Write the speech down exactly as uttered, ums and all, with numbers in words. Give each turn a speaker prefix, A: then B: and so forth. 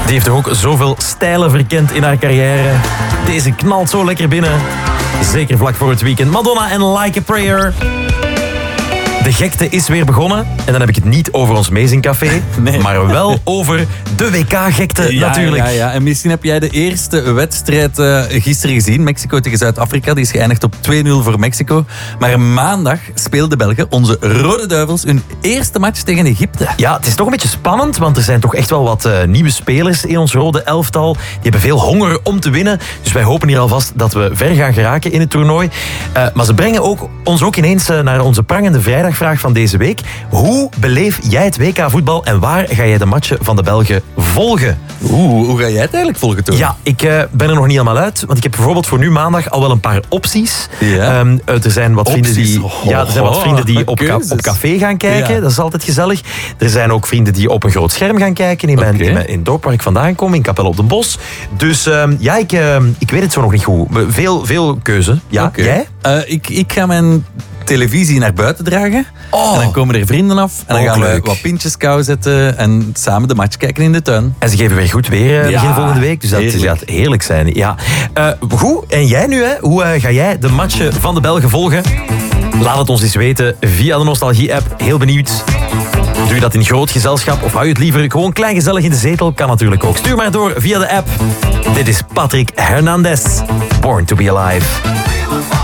A: Die heeft toch ook zoveel stijlen verkend in haar carrière. Deze knalt zo lekker binnen. Zeker vlak voor het weekend. Madonna en Like a Prayer. De gekte is weer begonnen. En dan heb ik het niet over ons Mezincafé, nee. maar wel over de W K-gekte
B: ja,
A: natuurlijk.
B: Ja, ja. En misschien heb jij de eerste wedstrijd uh, gisteren gezien. Mexico tegen Zuid-Afrika. Die is geëindigd op twee nul voor Mexico. Maar maandag speelden Belgen, onze Rode Duivels, hun eerste match tegen Egypte.
A: Ja, het is toch een beetje spannend, want er zijn toch echt wel wat uh, nieuwe spelers in ons rode elftal. Die hebben veel honger om te winnen. Dus wij hopen hier alvast dat we ver gaan geraken in het toernooi. Uh, maar ze brengen ook, ons ook ineens uh, naar onze prangende vrijdag. Vraag van deze week. Hoe beleef jij het W K-voetbal en waar ga jij de matchen van de Belgen volgen?
B: Oeh, hoe ga jij het eigenlijk volgen, Toon?
A: Ja, ik uh, ben er nog niet helemaal uit, want ik heb bijvoorbeeld voor nu maandag al wel een paar opties.
B: Ja.
A: Um, er zijn wat
B: opties.
A: vrienden die,
B: oh,
A: ja, er zijn wat vrienden die op, ca- op café gaan kijken. Ja. Dat is altijd gezellig. Er zijn ook vrienden die op een groot scherm gaan kijken in, mijn,
B: okay.
A: in, mijn, in het dorp waar ik vandaan kom, in Kapelle op den Bos. Dus um, ja, ik, uh, ik weet het zo nog niet goed. Veel, veel keuze. Ja,
B: okay.
A: jij?
B: Uh, ik, ik ga mijn televisie naar buiten dragen.
A: Oh.
B: En dan komen er vrienden af. En dan
A: Ook
B: gaan
A: leuk.
B: we wat pintjes kou zetten. En samen de match kijken in de tuin.
A: En ze geven weer goed weer uh,
B: ja,
A: begin volgende week. Dus dat
B: heerlijk.
A: gaat heerlijk zijn. Ja. Uh, goed, en jij nu, hè? Hoe uh, ga jij de matchen van de Belgen volgen? Laat het ons eens weten via de Nostalgie-app. Heel benieuwd. Doe je dat in groot gezelschap of hou je het liever gewoon klein gezellig in de zetel? Kan natuurlijk ook. Stuur maar door via de app. Dit is Patrick Hernandez. Born to be Alive.